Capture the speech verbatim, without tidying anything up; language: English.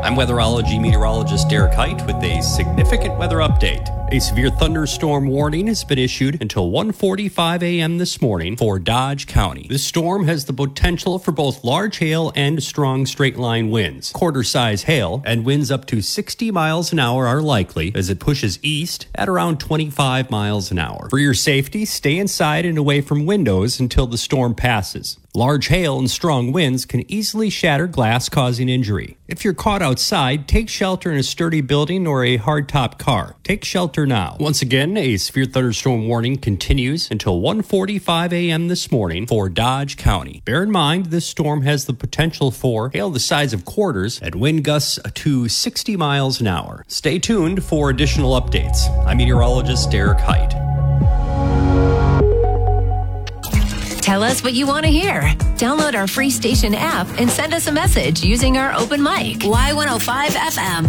I'm weatherology meteorologist Derek Height with a significant weather update. A severe thunderstorm warning has been issued until one forty-five a.m. this morning for Dodge County. This storm has the potential for both large hail and strong straight-line winds. Quarter-size hail and winds up to sixty miles an hour are likely as it pushes east at around twenty-five miles an hour. For your safety, stay inside and away from windows until the storm passes. Large hail and strong winds can easily shatter glass, causing injury. If you're caught outside, take shelter in a sturdy building or a hardtop car. Take shelter now. Once again, a severe thunderstorm warning continues until one forty-five a.m. this morning for Dodge County. Bear in mind, this storm has the potential for hail the size of quarters and wind gusts to sixty miles an hour. Stay tuned for additional updates. I'm meteorologist Derek Height. Tell us what you want to hear. Download our free station app and send us a message using our open mic. Y one oh five F M.